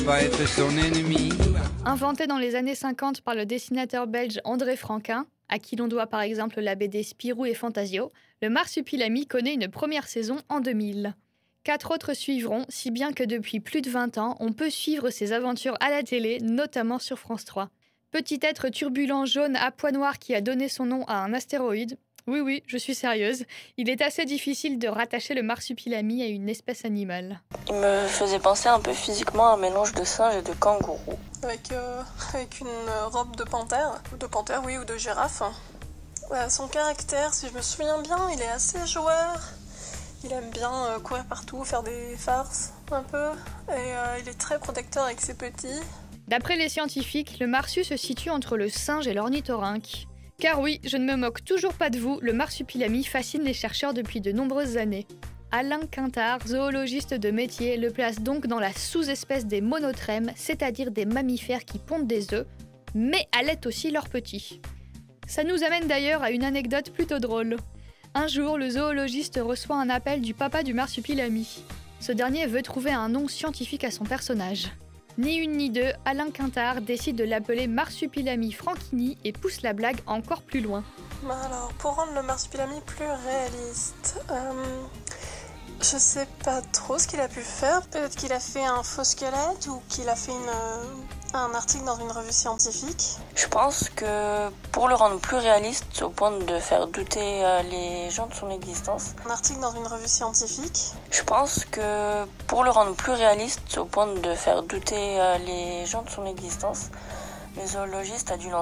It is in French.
va être son ennemi. Inventé dans les années 50 par le dessinateur belge André Franquin, à qui l'on doit par exemple la BD Spirou et Fantasio, le Marsupilami connaît une première saison en 2000. 4 autres suivront, si bien que depuis plus de 20 ans, on peut suivre ses aventures à la télé, notamment sur France 3. Petit être turbulent jaune à pois noirs qui a donné son nom à un astéroïde. Oui, je suis sérieuse. Il est assez difficile de rattacher le Marsupilami à une espèce animale. Il me faisait penser un peu physiquement à un mélange de singe et de kangourou. Avec une robe de panthère, ou de girafe. Son caractère, si je me souviens bien, il est assez joueur. Il aime bien courir partout, faire des farces un peu. Et il est très protecteur avec ses petits. D'après les scientifiques, le marsu se situe entre le singe et l'ornithorynque. Car oui, je ne me moque toujours pas de vous, le Marsupilami fascine les chercheurs depuis de nombreuses années. Alain Quintard, zoologiste de métier, le place donc dans la sous-espèce des monotrèmes, c'est-à-dire des mammifères qui pondent des œufs, mais allaitent aussi leurs petits. Ça nous amène d'ailleurs à une anecdote plutôt drôle. Un jour, le zoologiste reçoit un appel du papa du Marsupilami. Ce dernier veut trouver un nom scientifique à son personnage. Ni une ni deux, Alain Quintard décide de l'appeler Marsupilami franchini et pousse la blague encore plus loin. Alors, pour rendre le Marsupilami plus réaliste, je sais pas trop ce qu'il a pu faire. Peut-être qu'il a fait un faux squelette ou qu'il a fait un article dans une revue scientifique. Je pense que pour le rendre plus réaliste, au point de faire douter les gens de son existence. Un article dans une revue scientifique. Je pense que pour le rendre plus réaliste, au point de faire douter les gens de son existence, le zoologiste a dû lancer